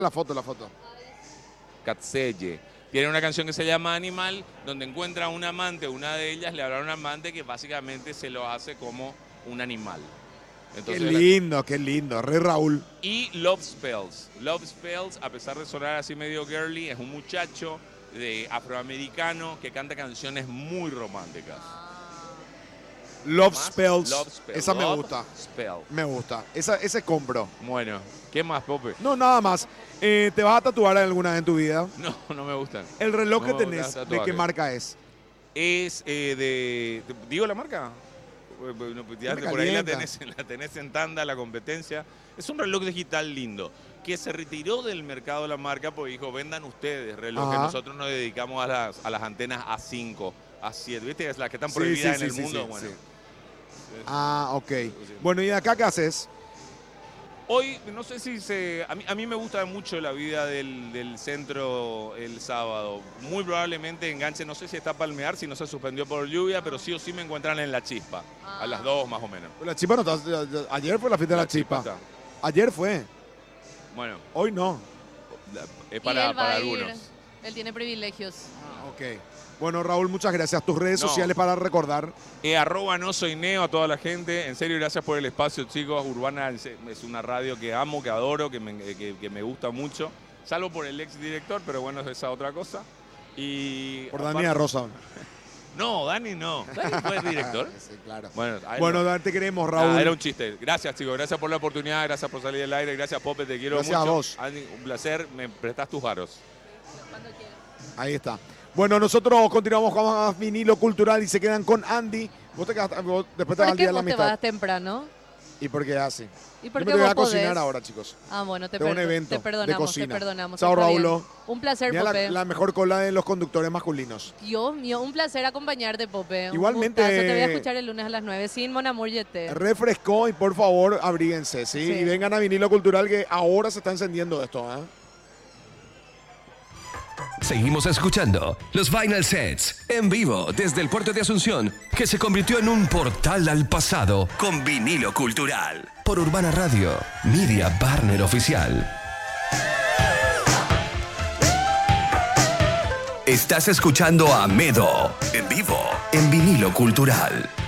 La foto. Catseye. Tiene una canción que se llama Animal, donde encuentra a un amante, una de ellas le habla a un amante que básicamente se lo hace como un animal. Entonces, Qué lindo. Rey Raúl. Y Love Spells. Love Spells, a pesar de sonar así medio girly, es un muchacho afroamericano que canta canciones muy románticas. Love Spells. Love Spells. Esa me Love gusta. Spell. Me gusta. Ese compro. Bueno, ¿qué más, Pope? No, nada más. ¿Te vas a tatuar alguna vez en tu vida? No me gustan. El reloj No que me tenés, gustan ¿de qué tatuajes. marca es? Es ¿digo la marca? Ya Me por ahí la calienta. tenés en tanda, la competencia. Es un reloj digital lindo, que se retiró del mercado de la marca porque dijo, vendan ustedes relojes, Ajá. nosotros nos dedicamos a las antenas A5, A7, ¿viste? Es las que están Sí, prohibidas sí, en el sí, mundo. sí, Bueno. sí. Ok. Bueno, ¿y de acá qué haces? Hoy, no sé si a mí me gusta mucho la vida del centro el sábado. Muy probablemente enganche, no sé si está Palmear, si no se suspendió por lluvia, pero sí o sí me encuentran en La Chispa, a las 2 más o menos. La chispa no está. Ayer fue la fiesta de la chispa. está. Ayer fue. Bueno, Hoy no. es Y para él va a ir. algunos. Él tiene privilegios. Ok. Bueno, Raúl, muchas gracias. Tus redes No. sociales para recordar. @ no soy Neo a toda la gente. En serio, gracias por el espacio, chicos. Urbana es una radio que amo, que adoro, que me gusta mucho. Salvo por el ex director, pero bueno, es esa otra cosa. Y Por Dani Rosa. No, Dani no. ¿Dani fue el director? Sí, claro. Bueno, Bueno, te queremos, Raúl. era un chiste. Gracias, chicos. Gracias por la oportunidad. Gracias por salir del aire. Gracias, Pope. Te quiero Gracias mucho. a vos. Andy, un placer. Me prestás tus aros. Cuando quieras. Ahí está. Bueno, nosotros continuamos con más vinilo cultural y se quedan con Andy. Vos te quedas, después te vas ¿Por al día qué de la vos te amistad. vas temprano? ¿Y por qué así? ¿Y por Yo qué me voy a vos cocinar podés? ahora, chicos. Ah, bueno, te Tengo un evento de perdonamos, cocina. te perdonamos. Chao, está bien. Raulo. Un placer, Mira Pope. la mejor cola de los conductores masculinos. Dios mío, un placer acompañarte, Pope. Igualmente, Un gustazo. Te voy a escuchar el lunes a las 9 sin Mon Amour Yete. Refrescó y por favor abríguense, ¿sí? Sí. Y vengan a Vinilo Cultural que ahora se está encendiendo esto, ¿eh? Seguimos escuchando los Vinyl Sets en vivo desde el puerto de Asunción, que se convirtió en un portal al pasado con vinilo cultural. Por Urbana Radio, Media Partner Oficial. Estás escuchando a Medo en vivo en vinilo cultural.